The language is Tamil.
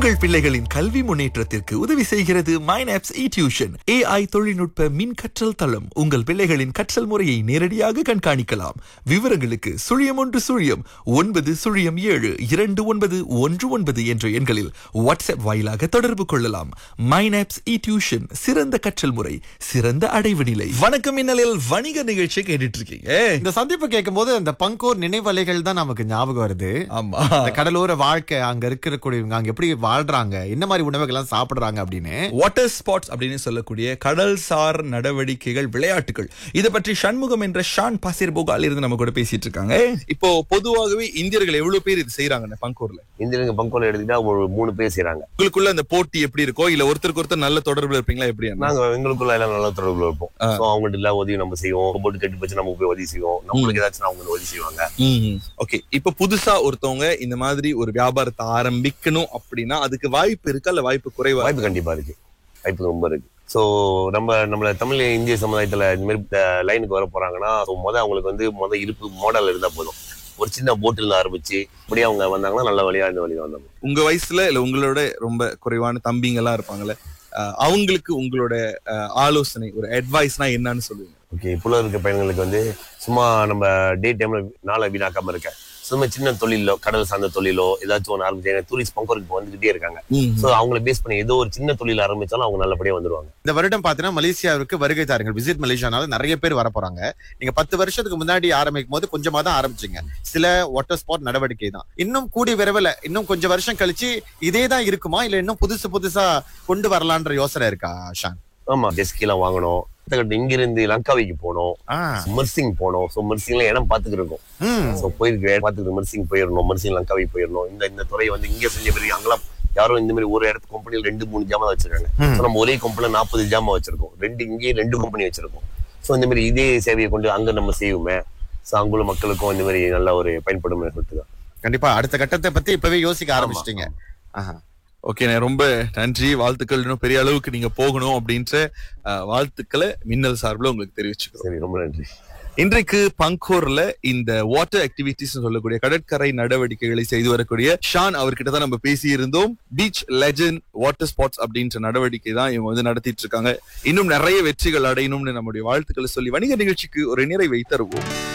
உங்கள் பிள்ளைகளின் கல்வி முன்னேற்றத்திற்கு உதவி செய்கிறது மைனாப்ஸ் டியூஷன். AI தொழில்நுட்ப மின் கற்றல் தளம். உங்கள் பிள்ளைகளின் கற்றல் முறையை நேரடியாக கண்காணிக்கலாம். விவரங்களுக்கு 0107292919 என்ற எண்களில் வாட்ஸ்அப் வாயிலாக தொடர்பு கொள்ளலாம். மைனாப்ஸ் டியூஷன், சிறந்த கற்றல் முறை, சிறந்த அடைவு நிலை. வணக்கம் மின்னலில் வணிக நிகழ்ச்சியை கேட்டுட்டு இருக்கீங்க. இந்த சந்திப்பு கேட்கும் போது அந்த பங்கோர் நினைவலைகள் தான் நமக்கு ஞாபகம் வருது. ஆமா, அந்த கடலோர வாழ்க்கை, அங்க இருக்கக்கூடியவங்க அங்க எப்படி வாழ்றாங்க, என்ன மாதிரி உணவுகள் எல்லாம் சாப்பிடுறாங்க அப்படின்னு. வாட்டர் ஸ்பாட்ஸ் அப்படின்னு சொல்லக்கூடிய கடல் சார் நடவடிக்கைகள், விளையாட்டுகள், இதை பற்றி சண்முகம் என்ற ஷான் பாசிர் போகால் இருந்து நம்ம கூட பேசிட்டு இருக்காங்க. இப்போ பொதுவாகவே இந்தியர்கள் எவ்வளவு பேர் இது செய்யறாங்க பங்கூர்ல? இந்தியர்கள் பங்கூர்ல எடுத்துட்டா ஒரு 3 பேர் செய்யறாங்க. உங்களுக்குள்ள அந்த போட்டி எப்படி இருக்கோ, இல்ல ஒருத்தருக்கு ஒருத்தர் நல்ல தொடர்புல இருப்பீங்களா? எப்படி? நாங்க எங்களுக்குள்ள எல்லாம் நல்ல தொடர்புல இருப்போம். அவங்ககிட்ட எல்லாம் உதவி நம்ம செய்வோம். போட்டு கட்டி போச்சு நம்ம போய் உதவி செய்வோம். நம்மளுக்கு ஏதாச்சும் அவங்க உதவி செய்வாங்க. ஓகே, இப்ப புதுசா ஒருத்தவங்க இந்த மாதிரி ஒரு வியாபாரத்தை ஆரம்பிக்கணும் அப்படின்னா அதுக்கு வாய்ப்பு இருக்கா, இல்ல வாய்ப்பு குறைவா? வாய்ப்பு கண்டிப்பா இருக்கு, வாய்ப்பு ரொம்ப இருக்கு. சோ நம்மள தமிழ் இந்திய சமுதாயத்துல இந்த மாதிரி லைனுக்கு வர போறாங்கன்னா அவங்களுக்கு இருப்பு மாடல் இருந்தா போதும். ஒரு சின்ன போட்டில் ஆரம்பிச்சு இப்படியே அவங்க வந்தாங்கன்னா நல்ல வழியா இந்த வழியில வந்தாங்க. உங்க வயசுல இல்ல உங்களோட ரொம்ப குறைவான தம்பிங்க எல்லாம் இருப்பாங்கல்ல, அவங்களுக்கு உங்களோட ஆலோசனை, ஒரு அட்வைஸ்னா என்னன்னு சொல்லுவீங்க? ஓகே, இப்போ இருக்க பையன்களுக்கு சும்மா நம்ம டே டைம்ல நாளை வீணாக்காம இருக்க, சும்மா சின்ன தொழிலோ, கடல் சார்ந்த தொழிலோ ஏதாச்சும் ஒன்று ஆரம்பிச்சு, டூரிஸ்ட் பங்கோருக்கு வந்துகிட்டே இருக்காங்க. சோ அவங்களை பேஸ் பண்ணி ஏதோ ஒரு சின்ன தொழில் ஆரம்பிச்சாலும் அவங்க நல்லபடியா வந்துருவாங்க. இந்த வருடம் பாத்தீங்கன்னா மலேசியாவுக்கு வருகை தாருங்கள், விசிட் மலேசியானால நிறைய பேர் வர போறாங்க. நீங்க 10 வருஷத்துக்கு முன்னாடி ஆரம்பிக்கும் போது கொஞ்சமா தான் ஆரம்பிச்சீங்க, சில வாட்டர் ஸ்பாட் நடவடிக்கை தான். இன்னும் கூடி விரைவில் இன்னும் கொஞ்சம் வருஷம் கழிச்சு இதே தான் இருக்குமா, இல்ல இன்னும் புதுசா கொண்டு வரலான்ற யோசனை இருக்கா ஷான்? ஆமா, ஜெஸ்கி எல்லாம் வாங்கணும். இங்கிருந்து லங்காவிக்கு போனோம், மெர்சிங் போனோம். சோ மெர்சிங்ல இடம் பாத்துக்கிட்டு இருக்கோம். சோ போயிருக்கு பாத்துக்கிட்டு மெர்சிங் போயிடணும், மெர்சிங் லங்காவிக்கு போயிடணும். இந்த துறை இங்க செஞ்ச மாதிரி அங்கெல்லாம் யாரும் இந்த மாதிரி ஒரு இடத்து கம்பெனியில் 2-3 ஜாமா வச்சிருக்காங்க. நம்ம ஒரே கம்பெனில 40 ஜாமா வச்சிருக்கோம். இங்கேயே 2 கம்பெனி வச்சிருக்கோம். சோ இந்த மாதிரி இதே சேவையை கொண்டு அங்க நம்ம செய்வோமே, சோ அங்குள்ள மக்களுக்கும் இந்த மாதிரி நல்ல ஒரு பயன்படும் சொல்லிட்டுதான். கண்டிப்பா அடுத்த கட்டத்தை பத்தி இப்பவே யோசிக்க ஆரம்பிச்சிட்டீங்க. ஓகே, ரொம்ப நன்றி, வாழ்த்துக்கள். இன்னும் பெரிய அளவுக்கு நீங்க போகணும் அப்படின்ற வாழ்த்துக்களை மின்னல் சார்பில் உங்களுக்கு தெரிவிச்சுக்கிறோம். சரி, ரொம்ப நன்றி. இன்றைக்கு பங்கோர்ல இந்த வாட்டர் ஆக்டிவிட்டிஸ் சொல்லக்கூடிய கடற்கரை நடவடிக்கைகளை செய்து வரக்கூடிய ஷான் அவர்கிட்ட தான் நம்ம பேசி இருந்தோம். பீச் லெஜண்ட் வாட்டர் ஸ்பாட்ஸ் அப்படின்ற நடவடிக்கை தான் இவங்க நடத்திட்டு இருக்காங்க. இன்னும் நிறைய வெற்றிகள் அடையணும்னு நம்முடைய வாழ்த்துக்களை சொல்லி வணிக நிகழ்ச்சிக்கு ஒரு நிறைவை தருவோம்.